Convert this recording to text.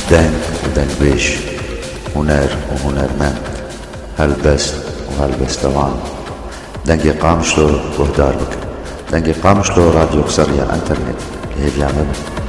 دنگ ودنگبيش، هنر وهنرمند، هلبست وهلبستوان. دنگی قامشلو وهدار بك، دنگی قامشلو راديو قصرية انترنت هي بيعمل